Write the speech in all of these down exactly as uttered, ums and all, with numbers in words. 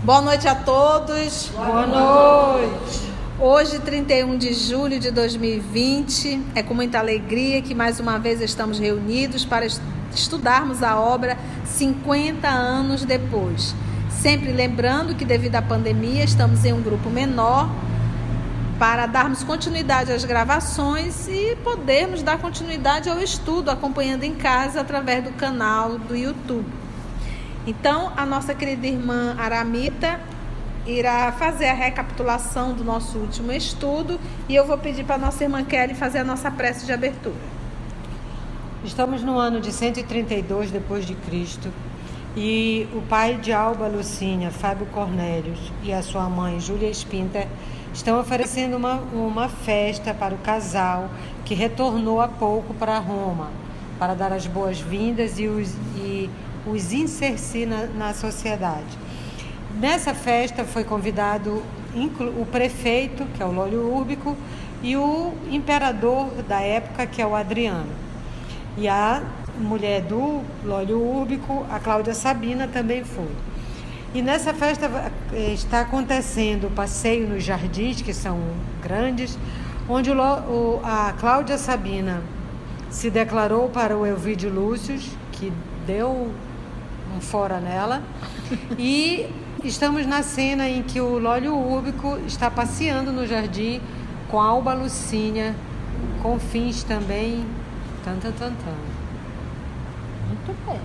Boa noite a todos. Boa noite. Hoje, trinta e um de julho de dois mil e vinte, é com muita alegria que mais uma vez estamos reunidos para estudarmos a obra cinquenta anos depois. Sempre lembrando que, devido à pandemia, estamos em um grupo menor para darmos continuidade às gravações e podermos dar continuidade ao estudo, acompanhando em casa através do canal do YouTube. Então, a nossa querida irmã Aramita irá fazer a recapitulação do nosso último estudo e eu vou pedir para a nossa irmã Kelly fazer a nossa prece de abertura. Estamos no ano de cento e trinta e dois depois de Cristo e o pai de Alba Lucínia, Fábio Cornélios, e a sua mãe, Júlia Spinter, estão oferecendo uma, uma festa para o casal que retornou há pouco para Roma, para dar as boas-vindas e os, e os inserir na, na sociedade. Nessa festa foi convidado o prefeito, que é o Lólio Úrbico, e o imperador da época, que é o Adriano. E a mulher do Lólio Úrbico, a Cláudia Sabina, também foi. E nessa festa está acontecendo o passeio nos jardins, que são grandes, onde o, a Cláudia Sabina se declarou para o Elvídio Lúcio, que deu um fora nela, e estamos na cena em que o Lólio Úrbico está passeando no jardim com a Alba Lucínia, com fins também tan, tan, tan, tan. Muito bem.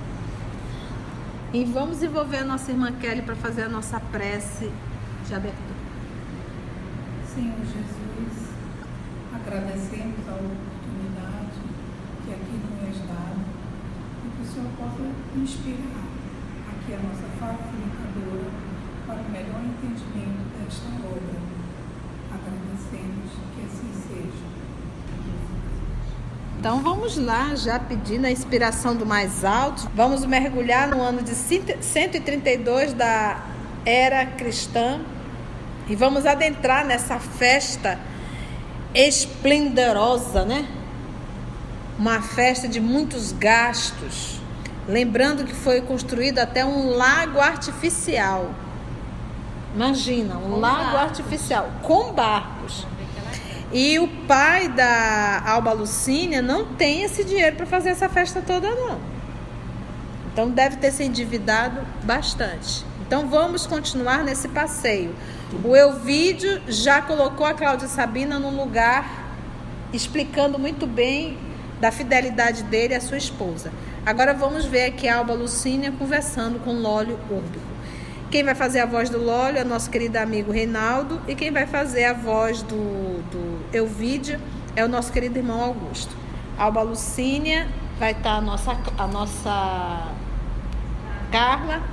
E vamos envolver a nossa irmã Kelly para fazer a nossa prece de abertura. Senhor Jesus, agradecemos a oportunidade que aqui nos és dada e que o Senhor possa inspirar aqui a nossa facilitadora para o melhor entendimento desta obra. Agradecemos que assim seja. Então vamos lá, já pedindo a inspiração do mais alto. Vamos mergulhar no ano de cento e trinta e dois da era cristã e vamos adentrar nessa festa esplendorosa, né? Uma festa de muitos gastos. Lembrando que foi construído até um lago artificial. Imagina, um com lago barcos. artificial com barcos. E o pai da Alba Lucínia não tem esse dinheiro para fazer essa festa toda, não. Então deve ter se endividado bastante. Então vamos continuar nesse passeio. O Elvídio já colocou a Cláudia Sabina num lugar, explicando muito bem da fidelidade dele à sua esposa. Agora vamos ver aqui a Alba Lucínia conversando com Lólio Úrbico. Quem vai fazer a voz do Lólio é nosso querido amigo Reinaldo. E quem vai fazer a voz do, do Elvídio é o nosso querido irmão Augusto. A Alba Lucínia vai estar a nossa, a nossa Carla.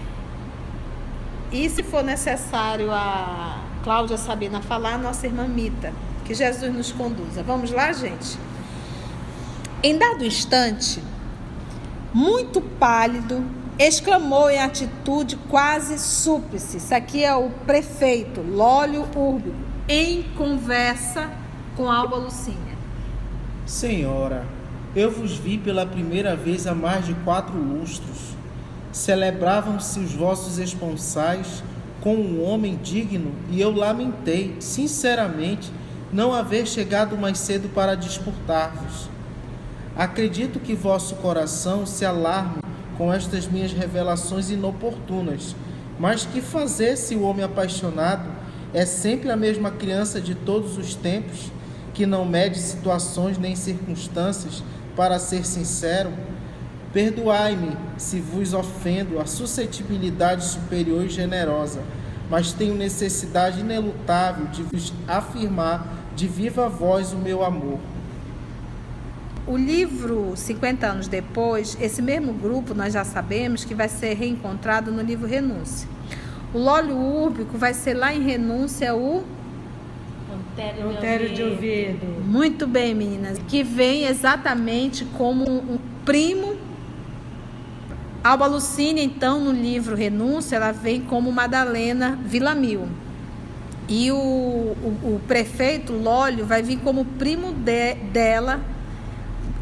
E se for necessário a Cláudia Sabina falar, a nossa irmã Mita. Que Jesus nos conduza. Vamos lá, gente? Em dado instante, muito pálido, exclamou em atitude quase súplice. Isso aqui é o prefeito Lólio Úrbico, em conversa com Alba Lucínia. Senhora, eu vos vi pela primeira vez há mais de quatro lustros. Celebravam-se os vossos esponsais com um homem digno e eu lamentei, sinceramente, não haver chegado mais cedo para disputar-vos. Acredito que vosso coração se alarme com estas minhas revelações inoportunas, mas que fazer se o homem apaixonado é sempre a mesma criança de todos os tempos, que não mede situações nem circunstâncias, para ser sincero? Perdoai-me se vos ofendo a suscetibilidade superior e generosa, mas tenho necessidade inelutável de vos afirmar de viva voz o meu amor. O livro cinquenta anos depois, esse mesmo grupo nós já sabemos que vai ser reencontrado no livro Renúncia. O Lólio Úrbico vai ser lá em Renúncia o Montério de Oviedo. Muito bem, meninas. Que vem exatamente como um primo. Alba Lucínia, então, no livro Renúncia, ela vem como Madalena Villamil. E o, o, o prefeito Lólio vai vir como primo de, dela,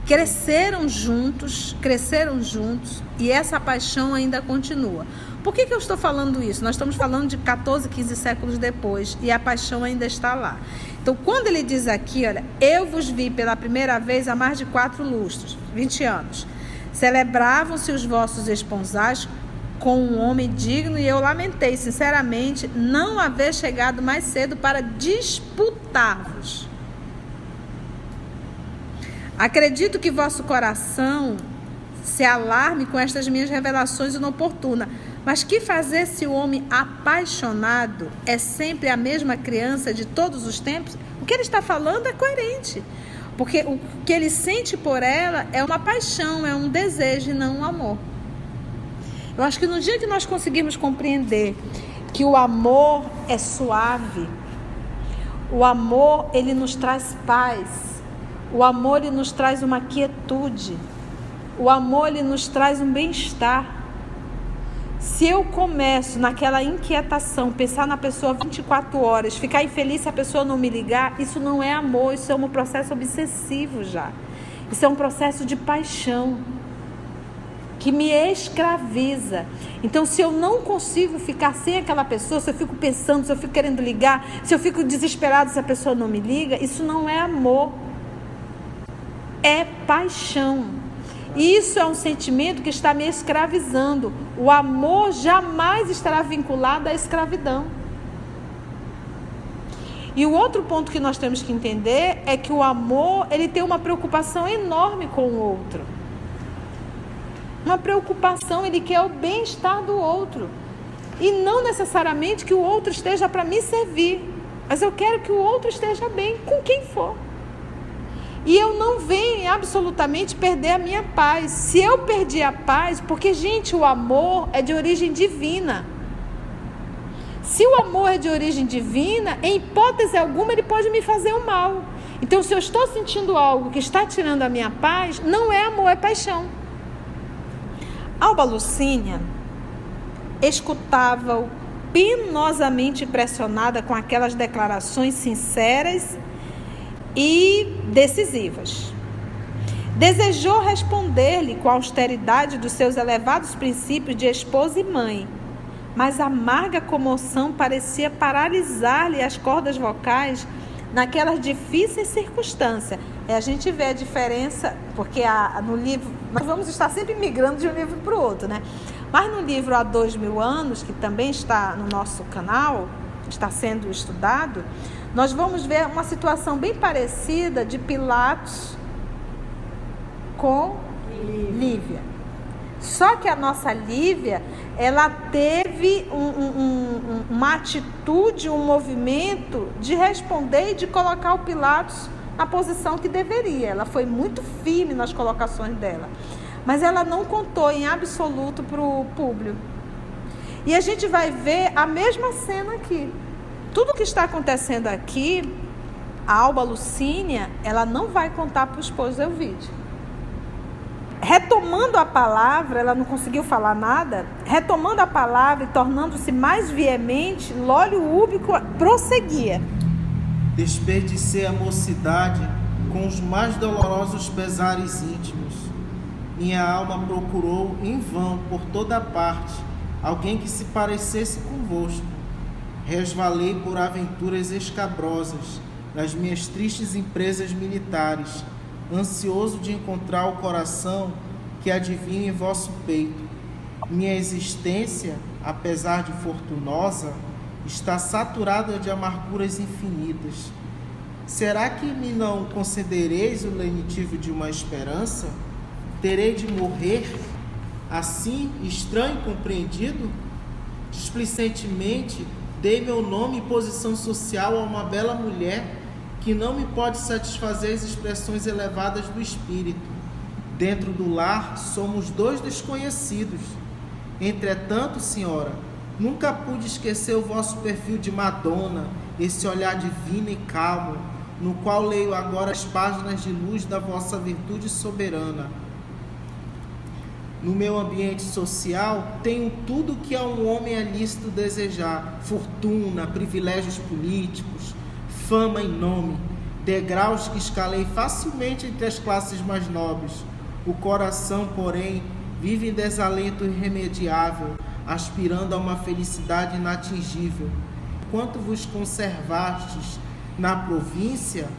cresceram juntos, cresceram juntos, e essa paixão ainda continua. Por que que eu estou falando isso? Nós estamos falando de quatorze, quinze séculos depois, e a paixão ainda está lá. Então, quando ele diz aqui, olha, eu vos vi pela primeira vez há mais de quatro lustros, vinte anos. Celebravam-se os vossos esponsais com um homem digno, e eu lamentei, sinceramente, não haver chegado mais cedo para disputar-vos. Acredito que vosso coração se alarme com estas minhas revelações inoportunas. Mas que fazer se o homem apaixonado é sempre a mesma criança de todos os tempos? O que ele está falando é coerente. Porque o que ele sente por ela é uma paixão, é um desejo e não um amor. Eu acho que no dia que nós conseguirmos compreender que o amor é suave, o amor, ele nos traz paz, o amor, ele nos traz uma quietude, o amor, ele nos traz um bem-estar. Se eu começo naquela inquietação, pensar na pessoa vinte e quatro horas, ficar infeliz se a pessoa não me ligar, isso não é amor, isso é um processo obsessivo já. Isso é um processo de paixão que me escraviza. Então, se eu não consigo ficar sem aquela pessoa, se eu fico pensando, se eu fico querendo ligar, se eu fico desesperado se a pessoa não me liga, isso não é amor, é paixão. Isso é um sentimento que está me escravizando. O amor jamais estará vinculado à escravidão. E o outro ponto que nós temos que entender é que o amor, ele tem uma preocupação enorme com o outro. Uma preocupação, ele quer o bem-estar do outro. E não necessariamente que o outro esteja para me servir, mas eu quero que o outro esteja bem com quem for. E eu não venho absolutamente perder a minha paz. Se eu perdi a paz, porque, gente, o amor é de origem divina. Se o amor é de origem divina, em hipótese alguma, ele pode me fazer o mal. Então, se eu estou sentindo algo que está tirando a minha paz, não é amor, é paixão. Alba Lucínia escutava-o penosamente impressionada com aquelas declarações sinceras e decisivas. Desejou responder-lhe com a austeridade dos seus elevados princípios de esposa e mãe, mas a amarga comoção parecia paralisar-lhe as cordas vocais naquelas difíceis circunstâncias. É, a gente vê a diferença, porque a, no livro, nós vamos estar sempre migrando de um livro para o outro, né? Mas no livro Há Dois Mil Anos, que também está no nosso canal, está sendo estudado, nós vamos ver uma situação bem parecida de Pilatos com Lívia. Só que a nossa Lívia, ela teve um, um, um, uma atitude, um movimento de responder e de colocar o Pilatos na posição que deveria. Ela foi muito firme nas colocações dela. Mas ela não contou em absoluto para o Públio. E a gente vai ver a mesma cena aqui. Tudo que está acontecendo aqui, a Alba Lucínia, ela não vai contar para o esposo Elvídio. Retomando a palavra, ela não conseguiu falar nada, retomando a palavra e tornando-se mais veemente, Lólio Úbico prosseguia. Desperdicei a mocidade com os mais dolorosos pesares íntimos. Minha alma procurou em vão por toda parte alguém que se parecesse convosco. Resvalei por aventuras escabrosas nas minhas tristes empresas militares, ansioso de encontrar o coração que adivinha em vosso peito. Minha existência, apesar de fortunosa, está saturada de amarguras infinitas. Será que me não concedereis o lenitivo de uma esperança? Terei de morrer assim, estranho e compreendido? Displicentemente dei meu nome e posição social a uma bela mulher que não me pode satisfazer as expressões elevadas do espírito. Dentro do lar somos dois desconhecidos. Entretanto, senhora, nunca pude esquecer o vosso perfil de Madonna, esse olhar divino e calmo, no qual leio agora as páginas de luz da vossa virtude soberana. No meu ambiente social, tenho tudo que a um homem é lícito desejar: fortuna, privilégios políticos, fama e nome. degraus que escalei facilmente entre as classes mais nobres. O coração, porém, vive em desalento irremediável, aspirando a uma felicidade inatingível. Enquanto vos conservastes na província,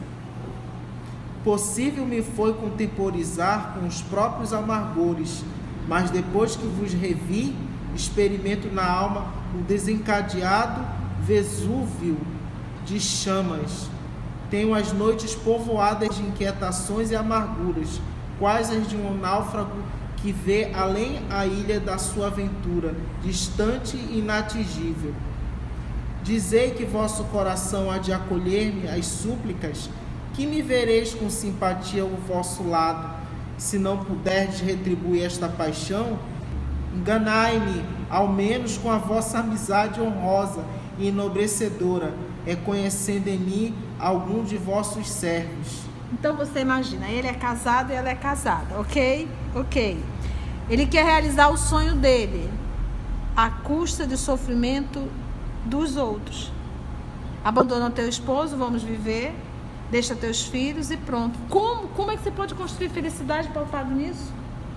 possível me foi contemporizar com os próprios amargores, mas depois que vos revi, experimento na alma o desencadeado Vesúvio de chamas. Tenho as noites povoadas de inquietações e amarguras, quais as de um náufrago que vê além a ilha da sua aventura, distante e inatingível. Dizei que vosso coração há de acolher-me às súplicas, que me vereis com simpatia ao vosso lado, se não puderdes retribuir esta paixão. Enganai-me, ao menos com a vossa amizade honrosa e enobrecedora, reconhecendo em mim algum de vossos servos. Então você imagina, ele é casado e ela é casada, ok? Ok. Ele quer realizar o sonho dele, à custa de sofrimento dos outros. Abandona teu esposo, vamos viver, deixa teus filhos e pronto. Como? Como é que você pode construir felicidade pautado nisso?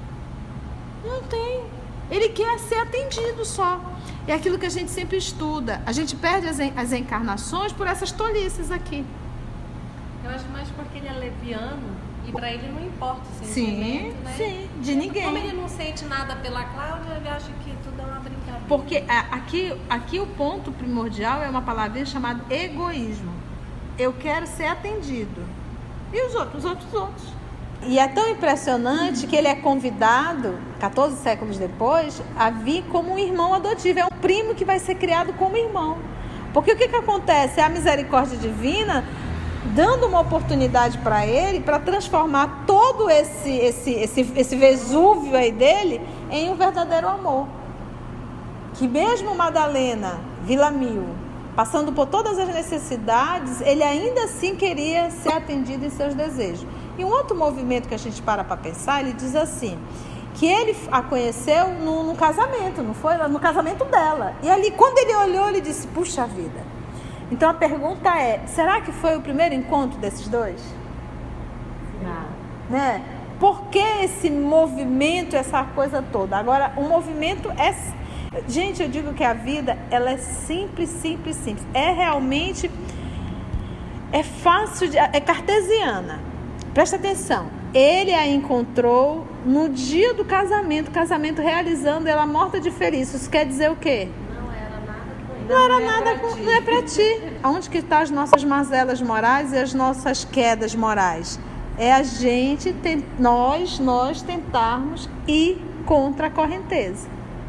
Não tem. Ele quer ser atendido só. É aquilo que a gente sempre estuda. A gente perde as, en- as encarnações por essas tolices aqui. Eu acho mais porque ele é leviano e pra ele não importa o Sim, sentimento, né? sim, de ninguém. Como ele não sente nada pela Cláudia, ele acha que tudo é uma brincadeira. Porque a- aqui, aqui o ponto primordial é uma palavrinha chamada egoísmo. Eu quero ser atendido. E os outros, os outros, os outros. E é tão impressionante que ele é convidado, quatorze séculos depois, a vir como um irmão adotivo. É um primo que vai ser criado como irmão. Porque o que, que acontece? É a misericórdia divina dando uma oportunidade para ele para transformar todo esse, esse, esse, esse Vesúvio aí dele em um verdadeiro amor. Que mesmo Madalena, Vila Mil, passando por todas as necessidades, ele ainda assim queria ser atendido em seus desejos. E um outro movimento que a gente para para pensar, ele diz assim, que ele a conheceu no, no casamento, não foi? No casamento dela. E ali, quando ele olhou, ele disse, puxa vida. Então a pergunta é, será que foi o primeiro encontro desses dois? Não. Né? Por que esse movimento, essa coisa toda? Agora, o movimento é... Gente, eu digo que a vida, ela é simples, simples, simples. É realmente... É fácil, de, é cartesiana. Presta atenção. Ele a encontrou no dia do casamento, casamento realizando, ela morta de feliz. Isso quer dizer o quê? Não era nada com ele. Não era é nada, pra com, ti. não é pra ti. Onde que estão as nossas mazelas morais e as nossas quedas morais? É a gente, tem, nós, nós tentarmos ir contra a correnteza.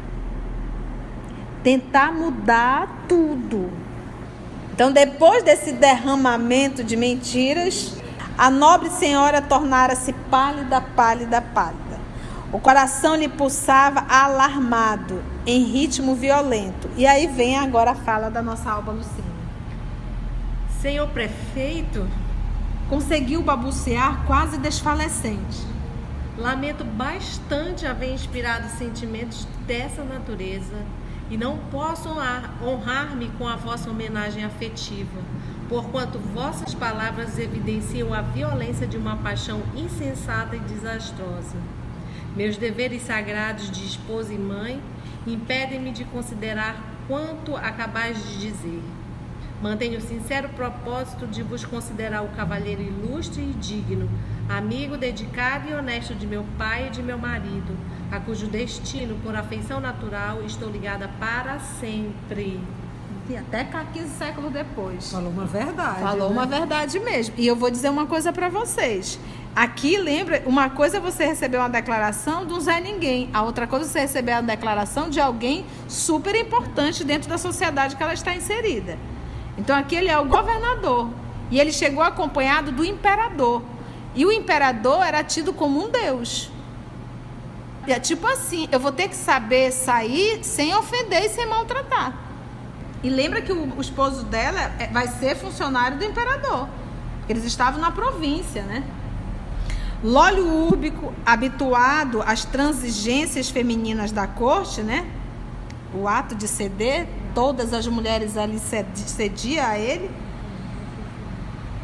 Tentar mudar tudo. Então, depois desse derramamento de mentiras, a nobre senhora tornara-se pálida, pálida, pálida. O coração lhe pulsava alarmado, em ritmo violento. E aí vem agora a fala da nossa Alba Lucínia. Senhor prefeito, Conseguiu balbuciar quase desfalecente. lamento bastante haver inspirado sentimentos dessa natureza e não posso honrar- honrar-me com a vossa homenagem afetiva, porquanto vossas palavras evidenciam a violência de uma paixão insensata e desastrosa. Meus deveres sagrados de esposa e mãe impedem-me de considerar quanto acabais de dizer. Mantenho o sincero propósito de vos considerar o cavalheiro ilustre e digno, amigo dedicado e honesto de meu pai e de meu marido, a cujo destino, por afeição natural, estou ligada para sempre. E até quinze séculos depois. Falou uma verdade. Falou né? uma verdade mesmo. E eu vou dizer uma coisa para vocês. Aqui, lembra, uma coisa é você receber uma declaração de um Zé Ninguém. A outra coisa é você receber a declaração de alguém super importante dentro da sociedade que ela está inserida. Então, aqui ele é o governador. E ele chegou acompanhado do imperador. E o imperador era tido como um deus. E é tipo assim, eu vou ter que saber sair sem ofender e sem maltratar. E lembra que o, o esposo dela é- vai ser funcionário do imperador. Porque eles estavam na província, né? Lólio Úrbico, habituado às transigências femininas da corte, né? O ato de ceder, todas as mulheres ali ced- cedia a ele.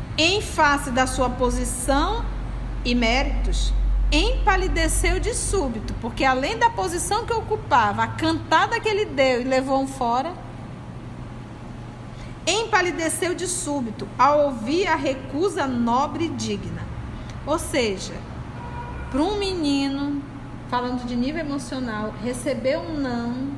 em face da sua posição e méritos, empalideceu de súbito, porque além da posição que ocupava, a cantada que ele deu e levou um fora, empalideceu de súbito ao ouvir a recusa nobre e digna. Ou seja, para um menino, falando de nível emocional, receber um não,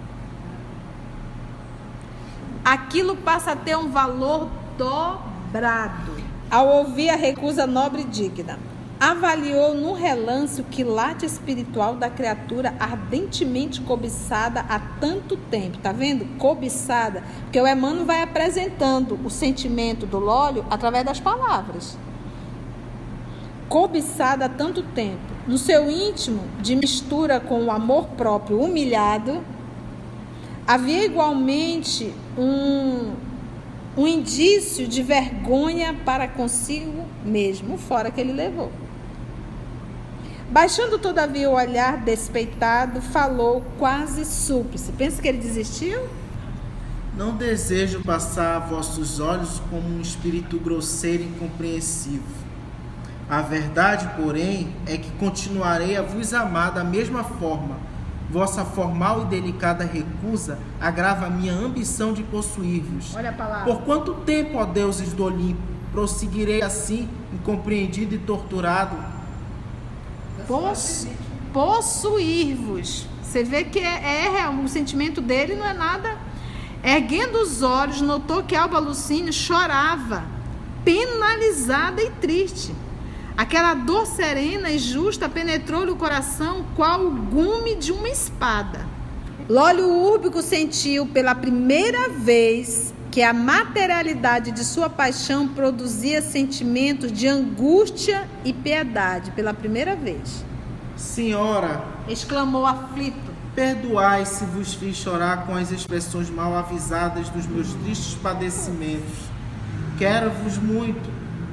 aquilo passa a ter um valor dobrado. Ao ouvir a recusa nobre e digna, avaliou no relance o quilate espiritual da criatura ardentemente cobiçada há tanto tempo. Tá vendo? Cobiçada. Porque o Emmanuel vai apresentando o sentimento do Lólio através das palavras. Cobiçada há tanto tempo. No seu íntimo, de mistura com o amor próprio humilhado, havia igualmente um, um indício de vergonha para consigo mesmo, fora que ele levou. Baixando todavia o olhar despeitado, falou quase súplice. Pensa que ele desistiu? Não desejo passar a vossos olhos como um espírito grosseiro e incompreensivo. A verdade, porém, é que continuarei a vos amar da mesma forma. Vossa formal e delicada recusa agrava a minha ambição de possuir-vos. Olha a palavra. Por quanto tempo, ó deuses do Olimpo, prosseguirei assim, incompreendido e torturado? Poss, possuir-vos. Você vê que é, é o sentimento dele não é nada. Erguendo os olhos, notou que Alba Lucínio chorava, penalizada e triste. Aquela dor serena e justa penetrou-lhe o coração qual o gume de uma espada. Lólio Úrbico sentiu pela primeira vez que a materialidade de sua paixão produzia sentimentos de angústia e piedade. Pela primeira vez. Senhora, exclamou aflito, perdoai se vos fiz chorar com as expressões mal avisadas dos meus tristes padecimentos. Quero-vos muito,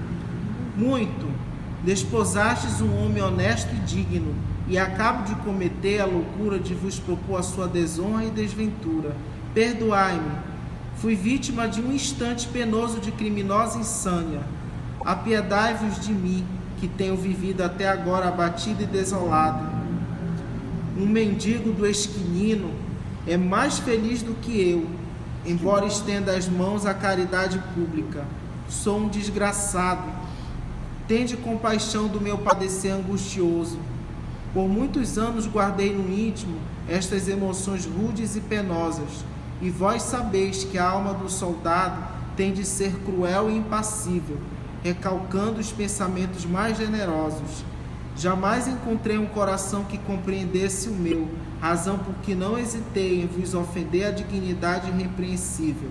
muito. Desposastes um homem honesto e digno, e acabo de cometer a loucura de vos propor a sua desonra e desventura. Perdoai-me. Fui vítima de um instante penoso de criminosa insânia. Apiedai-vos de mim, que tenho vivido até agora abatido e desolado. Um mendigo do esquilino é mais feliz do que eu, embora estenda as mãos à caridade pública. Sou um desgraçado. Tende compaixão do meu padecer angustioso. Por muitos anos guardei no íntimo estas emoções rudes e penosas, e vós sabeis que a alma do soldado tem de ser cruel e impassível, recalcando os pensamentos mais generosos. Jamais encontrei um coração que compreendesse o meu, razão por que não hesitei em vos ofender a dignidade irrepreensível.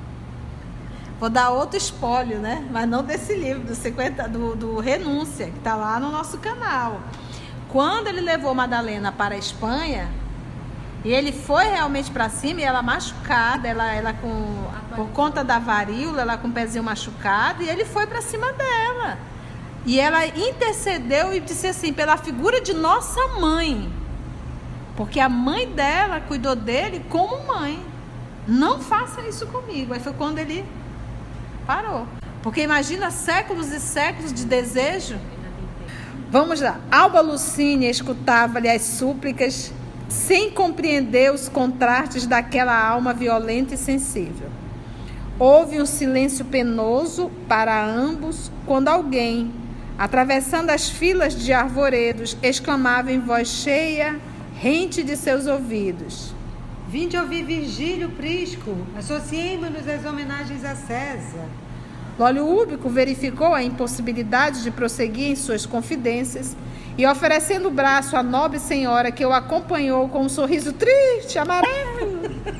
Vou dar outro espólio, né? Mas não desse livro, do, cinquenta, do, do Renúncia, que está lá no nosso canal. Quando ele levou Madalena para a Espanha, e ele foi realmente para cima, e ela machucada, ela, ela com, por conta da varíola, ela com o pezinho machucado, e ele foi para cima dela. E ela intercedeu e disse assim, pela figura de nossa mãe, porque a mãe dela cuidou dele como mãe. Não faça isso comigo. Aí foi quando ele parou. Porque imagina séculos e séculos de desejo. Vamos lá. Alba Lucínia escutava-lhe as súplicas sem compreender os contrastes daquela alma violenta e sensível. Houve um silêncio penoso para ambos quando alguém, atravessando as filas de arvoredos, exclamava em voz cheia, rente de seus ouvidos: Vinde ouvir Virgílio Prisco, associemo-nos às homenagens a César. Lólio Úrbico verificou a impossibilidade de prosseguir em suas confidências e, oferecendo o braço à nobre senhora que o acompanhou com um sorriso triste, amarelo,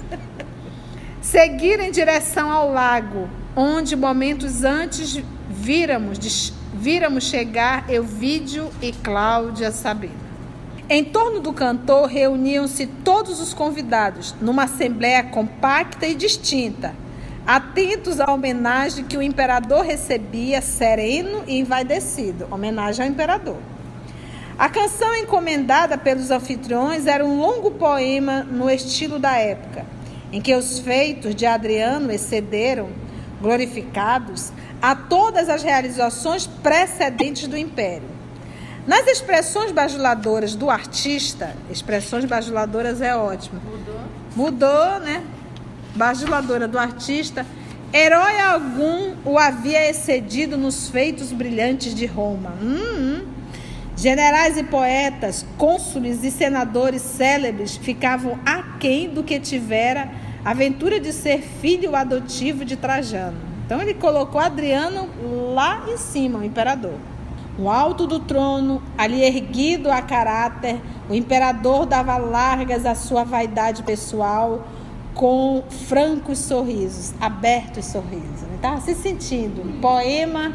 seguiram em direção ao lago, onde momentos antes víramos, víramos chegar Euvídio e Cláudia Sabina. Em torno do cantor reuniam-se todos os convidados, numa assembleia compacta e distinta, atentos à homenagem que o imperador recebia, sereno e envaidecido. Homenagem ao imperador. A canção encomendada pelos anfitriões era um longo poema no estilo da época, em que os feitos de Adriano excederam, glorificados, a todas as realizações precedentes do Império. Nas expressões bajuladoras do artista, expressões bajuladoras é ótimo. Mudou? Mudou, né? Bajuladora do artista, herói algum o havia excedido nos feitos brilhantes de Roma. Hum, hum. Generais e poetas, cônsules e senadores célebres ficavam aquém do que tivera a aventura de ser filho adotivo de Trajano. Então ele colocou Adriano lá em cima, o imperador. No alto do trono, ali erguido a caráter, o imperador dava largas à sua vaidade pessoal com francos sorrisos, abertos sorrisos. Ele estava se sentindo um poema,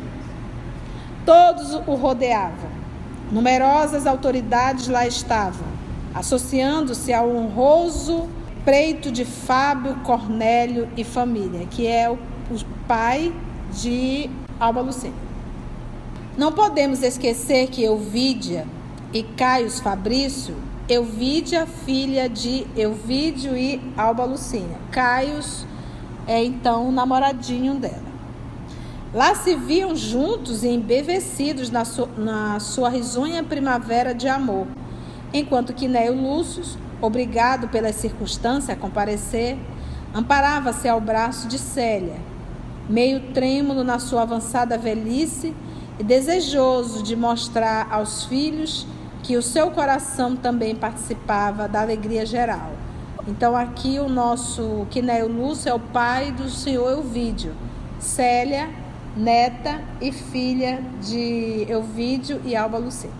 todos o rodeavam. Numerosas autoridades lá estavam, associando-se ao honroso preito de Fábio, Cornélio e família, que é o, o pai de Alba Lucínia. Não podemos esquecer que Euvídia e Caius Fabrício, Euvídia, filha de Euvídio e Alba Lucínia. Caius é então o namoradinho dela. Lá se viam juntos e embevecidos na, su, na sua risonha primavera de amor, enquanto que Cneio Lúcio, obrigado pelas circunstâncias a comparecer, amparava-se ao braço de Célia, meio trêmulo na sua avançada velhice e desejoso de mostrar aos filhos que o seu coração também participava da alegria geral. Então aqui o nosso Cneio Lúcio é o pai do senhor Euvídio, Célia, neta e filha de Euvídio e Alba Lucínia.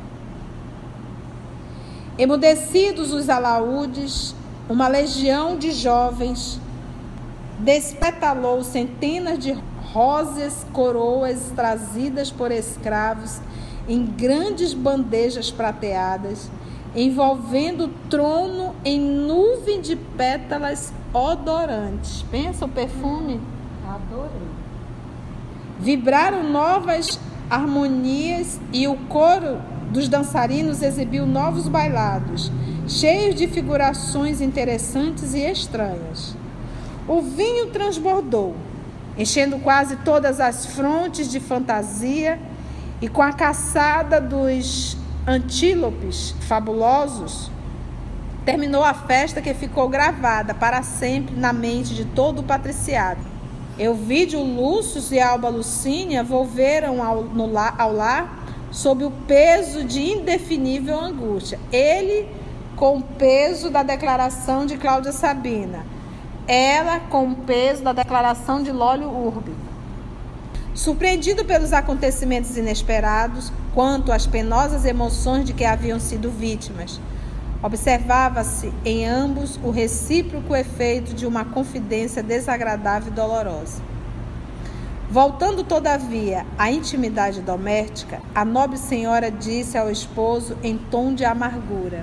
Emudecidos os alaúdes, uma legião de jovens despetalou centenas de róseas coroas trazidas por escravos em grandes bandejas prateadas, envolvendo o trono em nuvem de pétalas odorantes. Pensa o perfume? Adorei. Vibraram novas harmonias e o coro dos dançarinos exibiu novos bailados, cheios de figurações interessantes e estranhas. O vinho transbordou, enchendo quase todas as frontes de fantasia, e com a caçada dos antílopes fabulosos, terminou a festa que ficou gravada para sempre na mente de todo o patriciado. Euvídio Lúcio e Alba Lucínia volveram ao, no lar, ao lar sob o peso de indefinível angústia. Ele com o peso da declaração de Cláudia Sabina, ela com o peso da declaração de Lólio Urbe. Surpreendido pelos acontecimentos inesperados, quanto às penosas emoções de que haviam sido vítimas, observava-se em ambos o recíproco efeito de uma confidência desagradável e dolorosa. Voltando, todavia, à intimidade doméstica, a nobre senhora disse ao esposo em tom de amargura: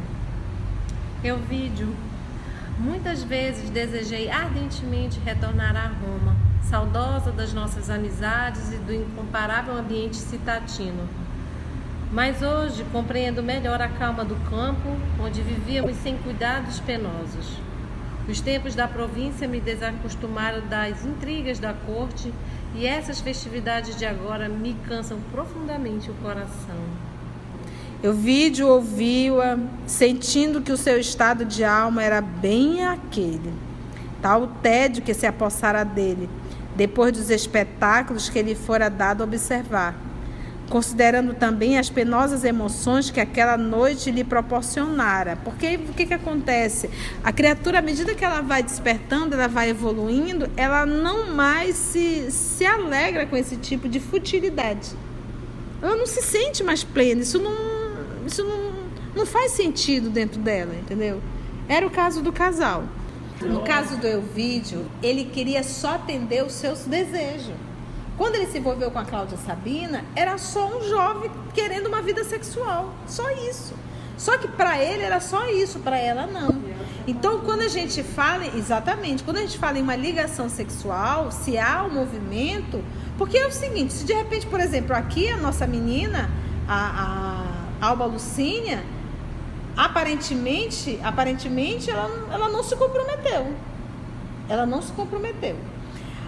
Euvídio, muitas vezes desejei ardentemente retornar a Roma, saudosa das nossas amizades e do incomparável ambiente citatino. Mas hoje compreendo melhor a calma do campo, onde vivíamos sem cuidados penosos. Os tempos da província me desacostumaram das intrigas da corte, e essas festividades de agora me cansam profundamente o coração. Euvídio ouviu-a, sentindo que o seu estado de alma era bem aquele. Tal o tédio que se apossara dele, depois dos espetáculos que lhe fora dado observar, considerando também as penosas emoções que aquela noite lhe proporcionara. Porque o que, que acontece? A criatura, à medida que ela vai despertando, ela vai evoluindo, ela não mais se, se alegra com esse tipo de futilidade. Ela não se sente mais plena, isso não, isso não, não faz sentido dentro dela, entendeu? Era o caso do casal. No caso do Euvídio, ele queria só atender os seus desejos. Quando ele se envolveu com a Cláudia Sabina, era só um jovem querendo uma vida sexual, só isso. Só que para ele era só isso, para ela não. Então, quando a gente fala, exatamente, quando a gente fala em uma ligação sexual, se há um movimento, porque é o seguinte, se de repente, por exemplo, aqui a nossa menina, a, a Alba Lucínia, aparentemente, aparentemente ela, ela não se comprometeu. Ela não se comprometeu.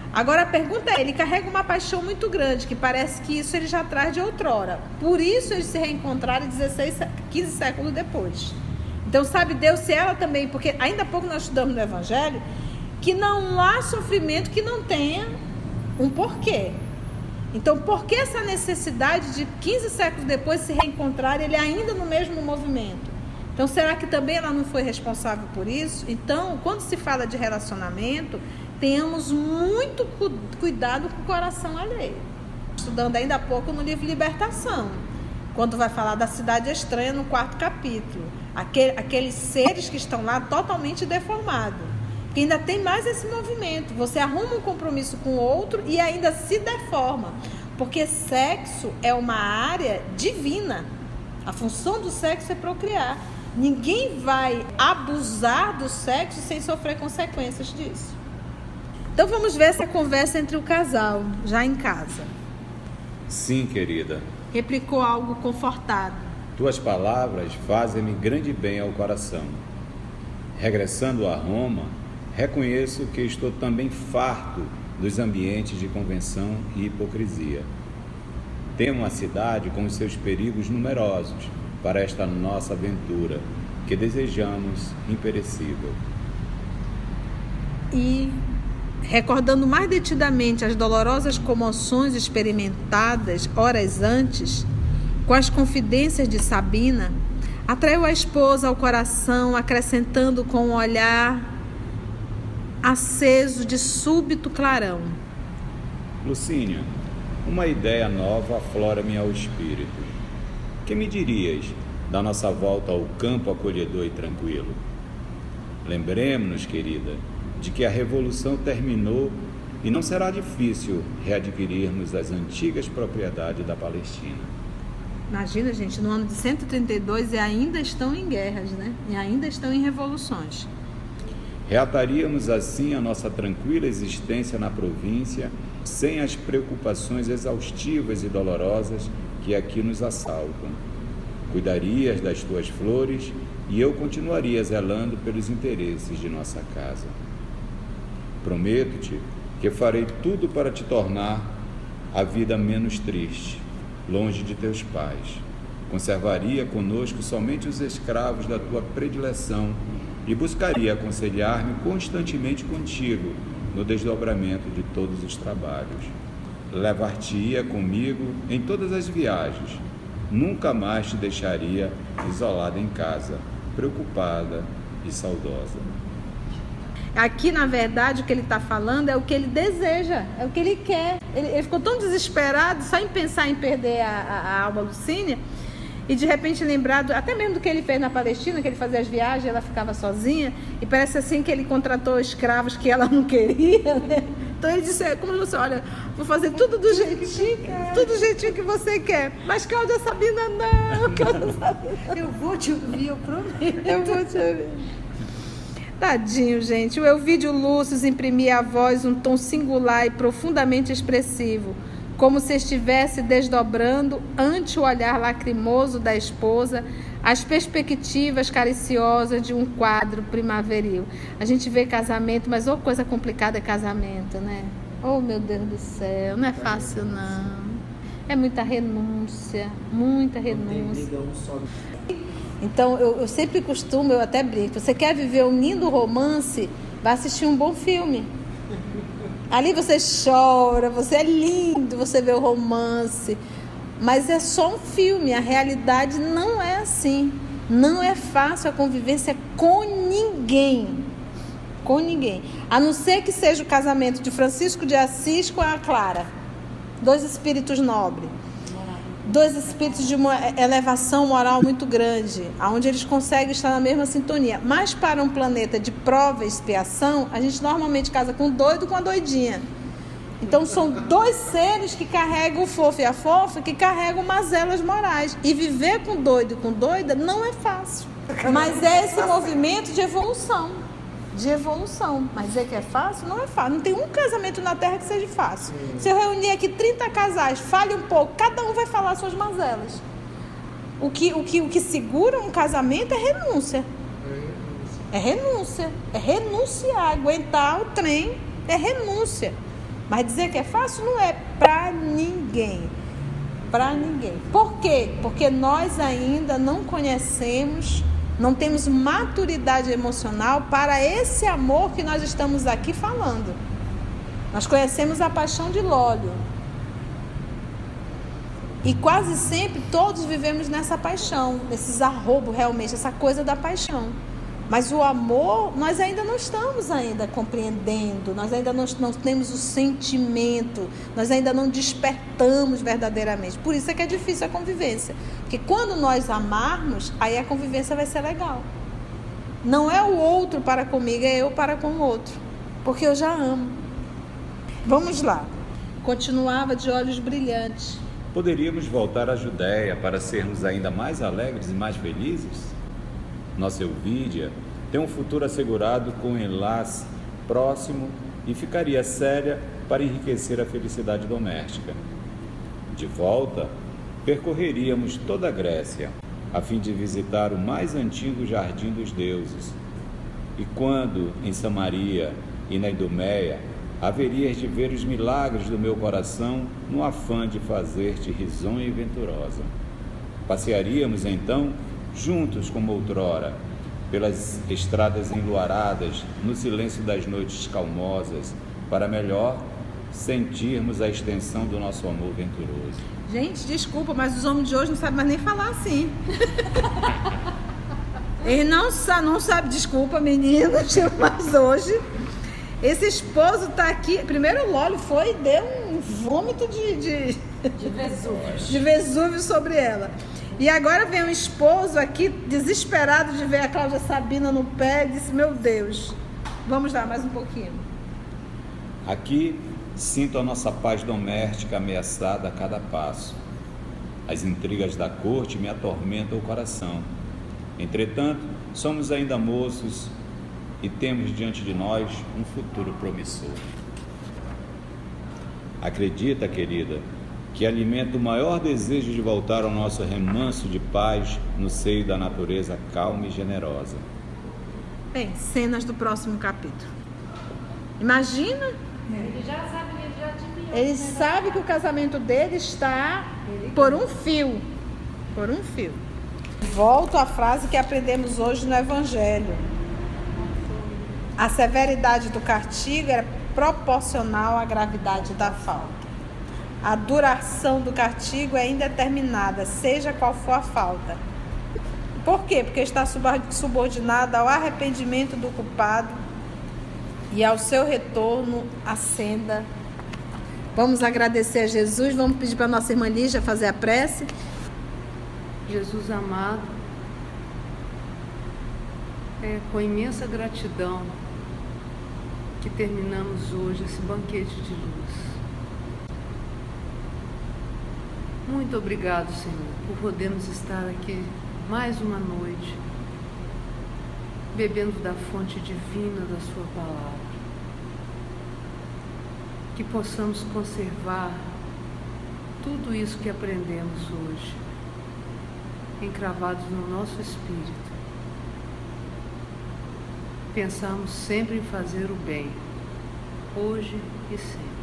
Agora a pergunta é, ele carrega uma paixão muito grande, que parece que isso ele já traz de outrora. Por isso eles se reencontraram dezesseis, quinze séculos depois. Então sabe Deus se ela também, porque ainda há pouco nós estudamos no Evangelho, que não há sofrimento que não tenha um porquê. Então por que essa necessidade de quinze séculos depois se reencontrar, ele ainda no mesmo movimento? Então será que também ela não foi responsável por isso? Então quando se fala de relacionamento, tenhamos muito cu- cuidado com o coração alheio. Estudando ainda há pouco no livro Libertação, quando vai falar da cidade estranha no quarto capítulo. Aquele, aqueles seres que estão lá totalmente deformados. Porque ainda tem mais esse movimento. Você arruma um compromisso com o outro e ainda se deforma. Porque sexo é uma área divina. A função do sexo é procriar. Ninguém vai abusar do sexo sem sofrer consequências disso. Então vamos ver essa conversa entre o casal, já em casa. Sim, querida. Replicou algo confortado. Tuas palavras fazem-me grande bem ao coração. Regressando a Roma, reconheço que estou também farto dos ambientes de convenção e hipocrisia. Temo a cidade com os seus perigos numerosos para esta nossa aventura, que desejamos imperecível. E, recordando mais detidamente as dolorosas comoções experimentadas horas antes, com as confidências de Sabina, atraiu a esposa ao coração, acrescentando com um olhar aceso de súbito clarão. Lucínia, uma ideia nova aflora-me ao espírito. Que me dirias da nossa volta ao campo acolhedor e tranquilo? Lembremos-nos, querida, de que a Revolução terminou e não será difícil readquirirmos as antigas propriedades da Palestina. Imagina, gente, no ano de cento e trinta e dois e ainda estão em guerras, né? E ainda estão em revoluções. Reataríamos assim a nossa tranquila existência na província, sem as preocupações exaustivas e dolorosas que aqui nos assaltam. Cuidarias das tuas flores e eu continuaria zelando pelos interesses de nossa casa. Prometo-te que farei tudo para te tornar a vida menos triste, longe de teus pais. Conservaria conosco somente os escravos da tua predileção e buscaria aconselhar-me constantemente contigo no desdobramento de todos os trabalhos. Levar-te-ia comigo em todas as viagens. Nunca mais te deixaria isolada em casa, preocupada e saudosa. Aqui, na verdade, o que ele está falando é o que ele deseja, é o que ele quer. Ele, ele ficou tão desesperado, só em pensar em perder a, a, a Alba Lucínia, e de repente lembrado, até mesmo do que ele fez na Palestina, que ele fazia as viagens, ela ficava sozinha, e parece assim que ele contratou escravos que ela não queria, né? Então ele disse, como você, olha, vou fazer tudo do jeitinho, tudo do jeitinho que você quer. Mas Cláudia Sabina, não, Cláudia Sabina. Eu vou te ouvir, eu prometo. Eu vou te ouvir. Tadinho, gente. O Elvídio Lúcio imprimia a voz um tom singular e profundamente expressivo, como se estivesse desdobrando, ante o olhar lacrimoso da esposa, as perspectivas cariciosas de um quadro primaveril. A gente vê casamento, mas, oh, coisa complicada é casamento, né? Oh, meu Deus do céu, não é fácil, não. É muita renúncia, muita renúncia. Então, eu, eu sempre costumo, eu até brinco, você quer viver um lindo romance, vai assistir um bom filme. Ali você chora, você é lindo, você vê o romance, mas é só um filme, a realidade não é assim. Não é fácil a convivência com ninguém, com ninguém, a não ser que seja o casamento de Francisco de Assis com a Clara, dois espíritos nobres, dois espíritos de uma elevação moral muito grande, onde eles conseguem estar na mesma sintonia. Mas para um planeta de prova e expiação, a gente normalmente casa com um doido com a doidinha. Então são dois seres que carregam o fofo e a fofa, que carregam mazelas morais. E viver com doido e com doida não é fácil. Mas é esse movimento de evolução. De evolução. Mas dizer que é fácil? Não é fácil. Não tem um casamento na Terra que seja fácil. Se eu reunir aqui trinta casais, fale um pouco, cada um vai falar suas mazelas. O que, o que, o que segura um casamento é renúncia. É renúncia. É renunciar. Aguentar o trem é renúncia. Mas dizer que é fácil não é para ninguém. Para ninguém. Por quê? Porque nós ainda não conhecemos, não temos maturidade emocional para esse amor que nós estamos aqui falando. Nós conhecemos a paixão de Lólio. E quase sempre todos vivemos nessa paixão, nesses arroubos realmente, essa coisa da paixão. Mas o amor, nós ainda não estamos ainda compreendendo, nós ainda não, não temos o sentimento, nós ainda não despertamos verdadeiramente. Por isso é que é difícil a convivência. Porque quando nós amarmos, aí a convivência vai ser legal. Não é o outro para comigo, é eu para com o outro. Porque eu já amo. Vamos lá. Continuava de olhos brilhantes. Poderíamos voltar à Judéia para sermos ainda mais alegres e mais felizes? Nossa Euvídia tem um futuro assegurado com um enlace próximo e ficaria séria para enriquecer a felicidade doméstica. De volta, percorreríamos toda a Grécia, a fim de visitar o mais antigo jardim dos deuses. E quando, em Samaria e na Idumeia, haverias de ver os milagres do meu coração no afã de fazer-te risonha e venturosa. Passearíamos, então, juntos como outrora, pelas estradas enluaradas, no silêncio das noites calmosas, para melhor sentirmos a extensão do nosso amor venturoso. Gente, desculpa, mas os homens de hoje não sabem mais nem falar assim. Eles não sabem, não sabe, desculpa, meninas, mas hoje esse esposo está aqui. Primeiro o Lólio foi e deu um vômito de, de, de Vesúvio. de Vesúvio sobre ela. E agora vem um esposo aqui, desesperado de ver a Cláudia Sabina no pé, e disse, meu Deus, vamos lá, mais um pouquinho. Aqui sinto a nossa paz doméstica ameaçada a cada passo. As intrigas da corte me atormentam o coração. Entretanto, somos ainda moços e temos diante de nós um futuro promissor. Acredita, querida, que alimenta o maior desejo de voltar ao nosso remanso de paz no seio da natureza calma e generosa. Bem, cenas do próximo capítulo. Imagina, Ele já sabe, ele já adivinhou. ele sabe que o casamento dele está por um fio. Por um fio. Volto à frase que aprendemos hoje no Evangelho. A severidade do castigo era proporcional à gravidade da falta. A duração do castigo é indeterminada, seja qual for a falta. Por quê? Porque está subordinada ao arrependimento do culpado e ao seu retorno à senda. Vamos agradecer a Jesus, vamos pedir para a nossa irmã Lígia fazer a prece. Jesus amado, é com imensa gratidão que terminamos hoje esse banquete de luz. Muito obrigado, Senhor, por podermos estar aqui mais uma noite, bebendo da fonte divina da Sua palavra. Que possamos conservar tudo isso que aprendemos hoje, encravados no nosso espírito. Pensamos sempre em fazer o bem, hoje e sempre.